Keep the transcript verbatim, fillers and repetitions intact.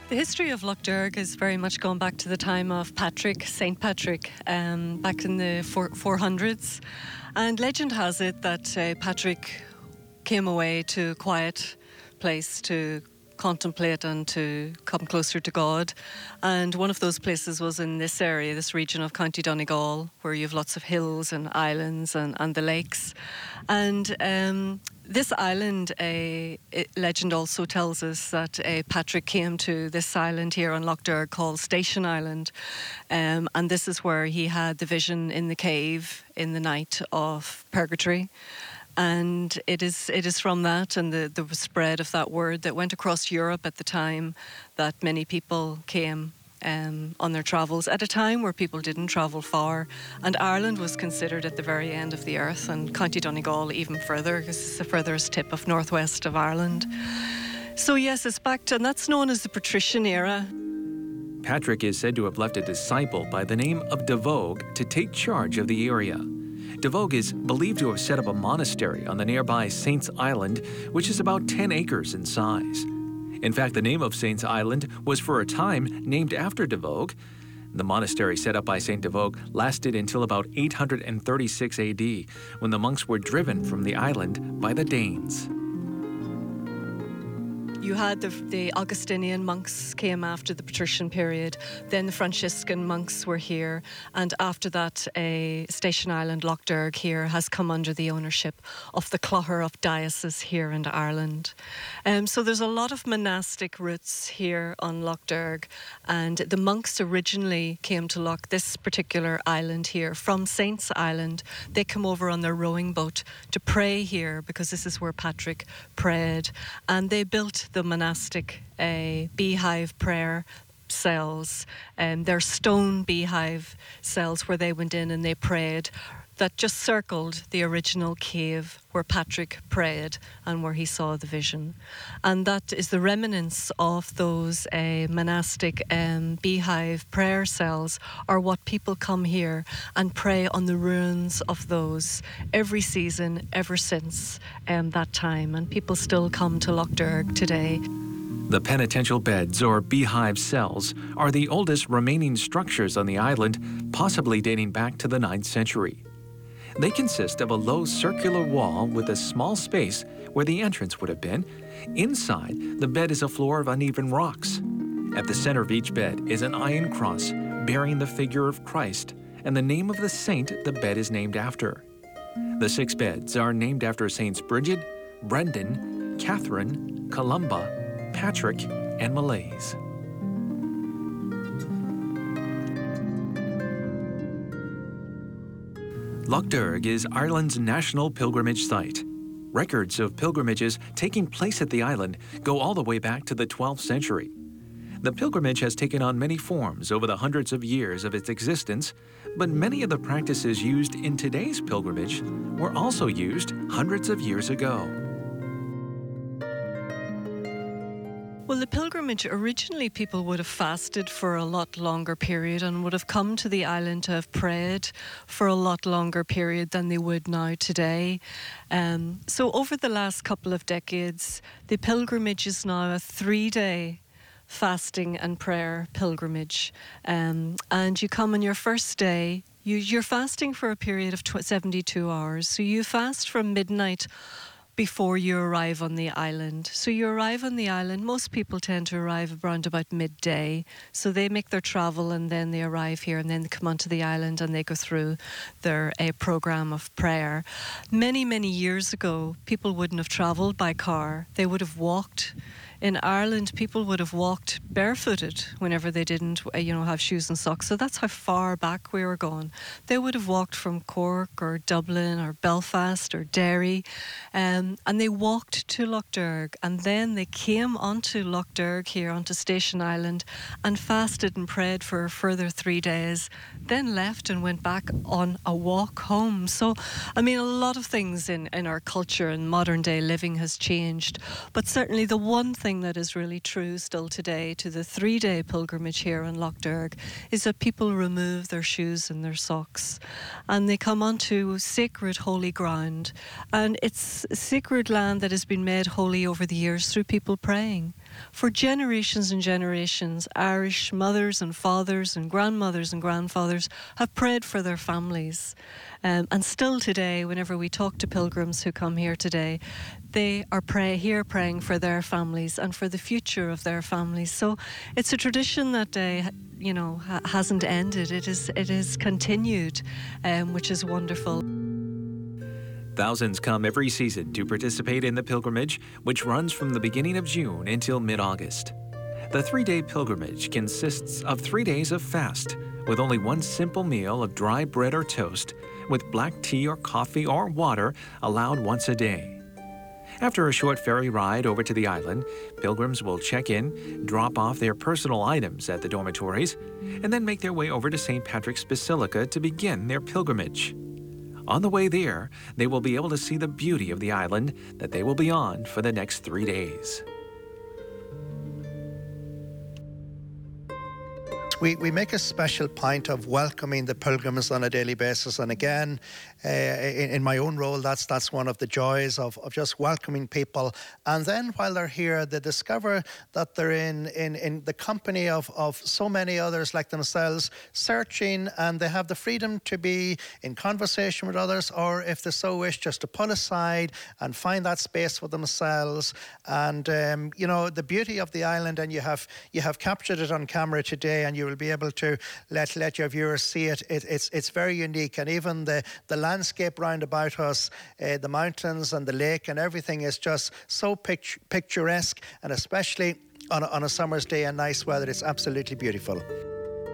The history of Lough Derg is very much going back to the time of Patrick, Saint Patrick, um, back in the four hundreds. And legend has it that uh, Patrick came away to a quiet place to contemplate and to come closer to God. And one of those places was in this area, this region of County Donegal, where you have lots of hills and islands and, and the lakes. And um, this island, a uh, legend also tells us that uh, Patrick came to this island here on Lough Derg called Station Island. Um, and this is where he had the vision in the cave in the night of purgatory. And it is it is from that and the, the spread of that word that went across Europe at the time that many people came um, on their travels at a time where people didn't travel far. And Ireland was considered at the very end of the earth, and County Donegal even further, because it's the furthest tip of northwest of Ireland. So yes, it's back to, and that's known as the patrician era. Patrick is said to have left a disciple by the name of De Vogue to take charge of the area. De Vogue is believed to have set up a monastery on the nearby Saints Island, which is about ten acres in size. In fact, the name of Saints Island was for a time named after De Vogue. The monastery set up by Saint De Vogue lasted until about eight hundred thirty-six A D, when the monks were driven from the island by the Danes. You had the, the Augustinian monks came after the patrician period, then the Franciscan monks were here, and after that a Station Island, Lough Derg here, has come under the ownership of the Clogher of Diocese here in Ireland. Um, so there's a lot of monastic roots here on Lough Derg, and the monks originally came to Lough, this particular island here, from Saints Island. They come over on their rowing boat to pray here, because this is where Patrick prayed, and they built the monastic uh, beehive prayer cells, and their stone beehive cells where they went in and they prayed, that just circled the original cave where Patrick prayed and where he saw the vision. And that is the remnants of those uh, monastic um, beehive prayer cells are what people come here and pray on the ruins of those every season ever since um, that time. And people still come to Lough Derg today. The penitential beds, or beehive cells, are the oldest remaining structures on the island, possibly dating back to the ninth century. They consist of a low circular wall with a small space where the entrance would have been. Inside, the bed is a floor of uneven rocks. At the center of each bed is an iron cross bearing the figure of Christ and the name of the saint the bed is named after. The six beds are named after Saints Bridget, Brendan, Catherine, Columba, Patrick, and Malaise. Lough Derg is Ireland's national pilgrimage site. Records of pilgrimages taking place at the island go all the way back to the twelfth century. The pilgrimage has taken on many forms over the hundreds of years of its existence, but many of the practices used in today's pilgrimage were also used hundreds of years ago. Well, the pilgrimage, originally people would have fasted for a lot longer period and would have come to the island to have prayed for a lot longer period than they would now today. Um, so over the last couple of decades, the pilgrimage is now a three-day fasting and prayer pilgrimage. Um, and you come on your first day, you, you're fasting for a period of seventy-two hours. So you fast from midnight before you arrive on the island. So you arrive on the island, most people tend to arrive around about midday. So they make their travel and then they arrive here and then they come onto the island and they go through their a program of prayer. Many, many years ago, people wouldn't have travelled by car. They would have walked. In Ireland, people would have walked barefooted whenever they didn't, you know, have shoes and socks. So that's how far back we were going. They would have walked from Cork or Dublin or Belfast or Derry, um, and they walked to Lough Derg, and then they came onto Lough Derg here, onto Station Island, and fasted and prayed for a further three days, then left and went back on a walk home. So, I mean, a lot of things in, in our culture and modern day living has changed, but certainly the one thing that is really true still today to the three-day pilgrimage here on Lough Derg is that people remove their shoes and their socks and they come onto sacred holy ground, and it's sacred land that has been made holy over the years through people praying. For generations and generations, Irish mothers and fathers and grandmothers and grandfathers have prayed for their families. Um, and still today, whenever we talk to pilgrims who come here today, they are pray, here praying for their families and for the future of their families. So it's a tradition that, uh, you know, ha- hasn't ended. It is, it is continued, um, which is wonderful. Thousands come every season to participate in the pilgrimage, which runs from the beginning of June until mid-August. The three-day pilgrimage consists of three days of fast, with only one simple meal of dry bread or toast, with black tea or coffee or water allowed once a day. After a short ferry ride over to the island, pilgrims will check in, drop off their personal items at the dormitories, and then make their way over to Saint Patrick's Basilica to begin their pilgrimage. On the way there, they will be able to see the beauty of the island that they will be on for the next three days. We, we make a special point of welcoming the pilgrims on a daily basis. And again, uh, in, in my own role, that's that's one of the joys of, of just welcoming people. And then while they're here, they discover that they're in, in, in the company of, of so many others like themselves, searching, and they have the freedom to be in conversation with others, or if they so wish, just to pull aside and find that space for themselves. And, um, you know, the beauty of the island, and you have you have captured it on camera today, and you will be able to let let your viewers see it. it it's it's very unique, and even the the landscape round about us, uh, the mountains and the lake and everything is just so pict- picturesque, and especially on a, on a summer's day and nice weather, it's absolutely beautiful.